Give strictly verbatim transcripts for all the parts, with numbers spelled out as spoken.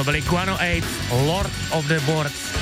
To byli Guano osm, Lord of the Boards.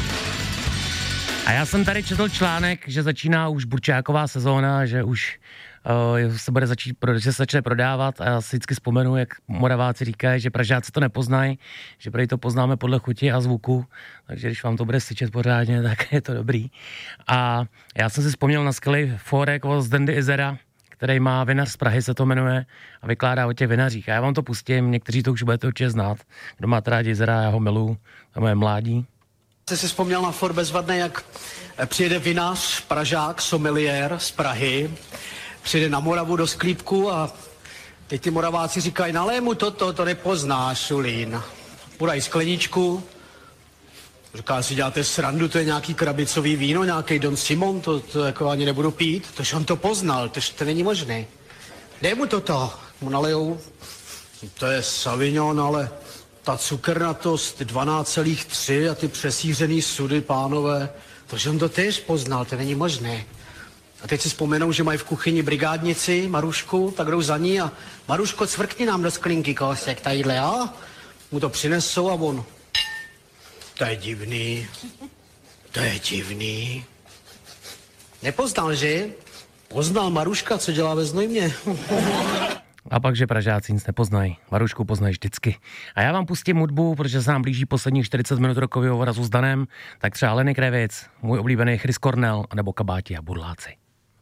A já jsem tady četl článek, že začíná už burčáková sezóna, že už uh, se bude začít, že se začne prodávat a já si vždycky vzpomenu, jak Moraváci říkají, že Pražáci to nepoznají, že prý to poznáme podle chuti a zvuku, takže když vám to bude syčet pořádně, tak je to dobrý. A já jsem si vzpomněl na skvělý fórek od Zdendy Izera, který má Vinař z Prahy, se to jmenuje, a vykládá o těch vinařích. A já vám to pustím, někteří to už budete určitě znát. Kdo máte rádi Izera, já ho miluju, to je moje mládí. Jste si vzpomněl na fór bezvadné, jak přijede vinař, Pražák, sommelier z Prahy, přijde na Moravu do sklípku a teď ty Moraváci říkají, nalej mu toto, to nepoznáš, Šulín. Podají skleničku, říká, si děláte srandu, to je nějaký krabicový víno, nějaký Don Simon, to, to jako ani nebudu pít, tož on to poznal, tož to není možné. Dej mu toto, mu nalejou, to je Savignon, ale ta cukernatost dvanáct celá tři a ty přesířený sudy, pánové, tož on to též poznal, to není možné. A teď si vzpomenou, že mají v kuchyni brigádnici, Marušku, tak jdou za ní a Maruško, cvrkni nám do sklinky kousek tadyhle, jo? Mu to přinesou a on, to je divný, to je divný. Nepoznal, že? Poznal Maruška, co dělá ve Znojmě. A pak, že Pražáci nic nepoznají. Marušku poznají vždycky. A já vám pustím hudbu, protože se nám blíží posledních čtyřicet minut rokového hovoru s Danem, tak třeba Lenny Kravitz, můj oblíbený Chris Cornell, nebo Kabáti a Burláci.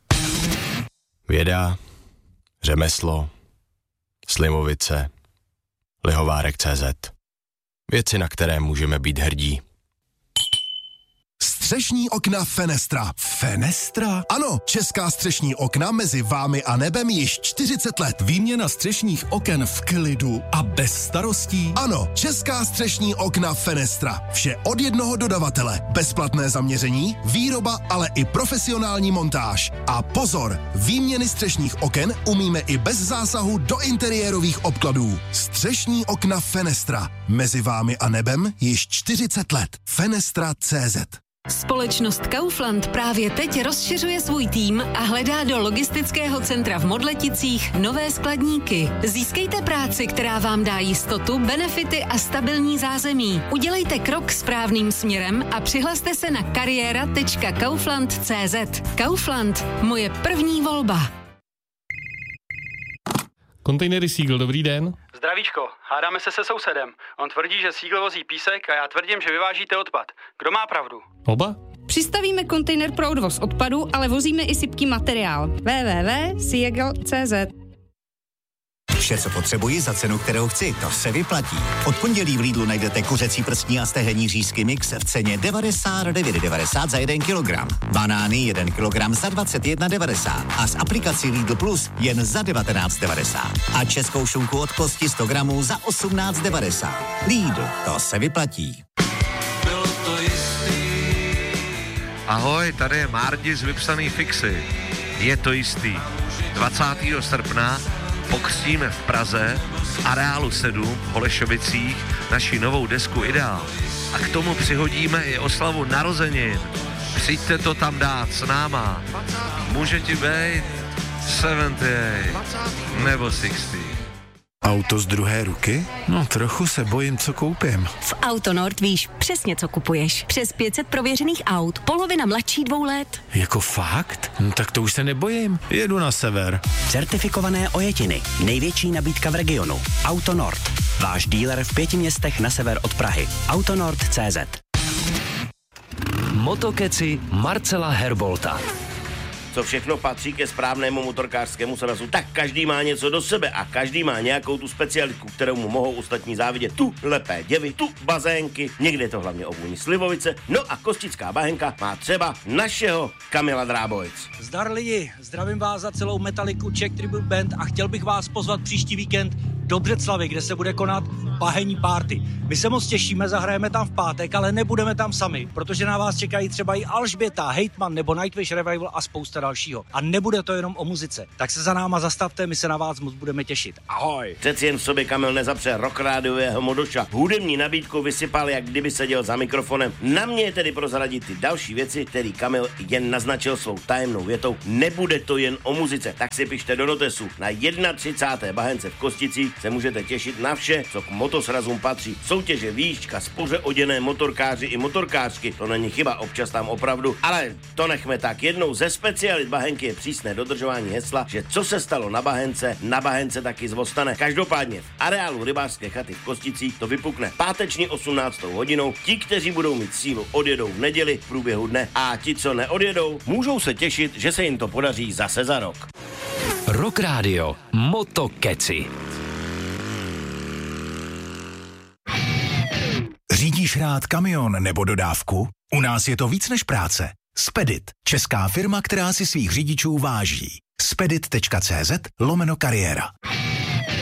Věda, řemeslo, Slimovice, Lihovárek tečka cé zet. Věci, na které můžeme být hrdí. Střešní okna Fenestra. Fenestra? Ano, česká střešní okna mezi vámi a nebem již čtyřicet let. Výměna střešních oken v klidu a bez starostí. Ano, česká střešní okna Fenestra. Vše od jednoho dodavatele. Bezplatné zaměření, výroba, ale i profesionální montáž. A pozor, výměny střešních oken umíme i bez zásahu do interiérových obkladů. Střešní okna Fenestra. Mezi vámi a nebem již čtyřicet let. Fenestra tečka cé zet. Společnost Kaufland právě teď rozšiřuje svůj tým a hledá do logistického centra v Modleticích nové skladníky. Získejte práci, která vám dá jistotu, benefity a stabilní zázemí. Udělejte krok správným směrem a přihlaste se na kariéra tečka kaufland tečka cé zet. Kaufland, moje první volba. Kontejnery Siegl, dobrý den. Zdravíčko, hádáme se se sousedem. On tvrdí, že Siegl vozí písek a já tvrdím, že vyvážíte odpad. Kdo má pravdu? Oba? Přistavíme kontejner pro odvoz odpadu, ale vozíme i sypký materiál. w w w tečka siegl tečka cé zet. Vše, co potřebuji za cenu, kterou chci, to se vyplatí. Od pondělí v Lidlu najdete kuřecí prstní a stehenní řízky mix v ceně devadesát devět devadesát za jeden kilogram. Banány jeden kilogram za dvacet jedna devadesát a s aplikací Lidl Plus jen za devatenáct devadesát. A českou šunku od kosti sto gramů za osmnáct devadesát. Lidl, to se vyplatí. Ahoj, tady je Márdi z Vypsaný fixy. Je to jistý. dvacátého srpna pokřtíme v Praze v areálu sedm v Holešovicích naši novou desku Ideál. A k tomu přihodíme i oslavu narozenin. Přijďte to tam dát s náma. Může ti být sedmdesát osm nebo šedesát. Auto z druhé ruky? No trochu se bojím, co koupím. V Autonord víš přesně, co kupuješ. Přes pět set prověřených aut, polovina mladší dvou let. Jako fakt? No tak to už se nebojím. Jedu na sever. Certifikované ojetiny. Největší nabídka v regionu. Autonord. Váš díler v pěti městech na sever od Prahy. Autonord tečka cé zet. Motokeci Marcela Herbolta. Co všechno patří ke správnému motorkářskému srazu, tak každý má něco do sebe a každý má nějakou tu specialitku, kterou mu mohou ostatní závidět. Tu lepé děvy, tu bazénky, někde je to hlavně o vůni slivovice, no a Kostická bahenka má třeba našeho Kamila Drábojc. Zdar lidi, zdravím vás za celou Metaliku Czech Tribute Band a chtěl bych vás pozvat příští víkend do Břeclavy, kde se bude konat bahenní party. My se moc těšíme, zahrajeme tam v pátek, ale nebudeme tam sami, protože na vás čekají třeba i Alžběta, Hejtman nebo Nightwish Revival a spousta dalšího. A nebude to jenom o muzice. Tak se za náma zastavte, my se na vás moc budeme těšit. Ahoj! Přeci jen v sobě Kamil nezapře rock rádiového modoša. Hudební nabídku vysypal, jak kdyby seděl za mikrofonem. Na mě je tedy prozradit ty další věci, který Kamil jen naznačil svou tajemnou větou. Nebude to jen o muzice. Tak si pište do notesu na třicáté jedné bahence v Kosticích se můžete těšit na vše, co k motosrazům patří. Soutěže, výška, spoře oděné motorkáři i motorkářky, to není chyba, občas tam opravdu, ale to nechme tak. Jednou ze specialit bahenky je přísné dodržování hesla, že co se stalo na bahence, na bahence taky zvostane. Každopádně v areálu rybářské chaty v Kosticích to vypukne páteční osmnáctou hodinou. Ti, kteří budou mít sílu, odjedou v neděli v průběhu dne a ti, co neodjedou, můžou se těšit, že se jim to podaří zase za rok. Rock Radio Motokeci. Řídíš rád kamion nebo dodávku? U nás je to víc než práce. Spedit, česká firma, která si svých řidičů váží. spedit tečka cé zet lomeno kariéra.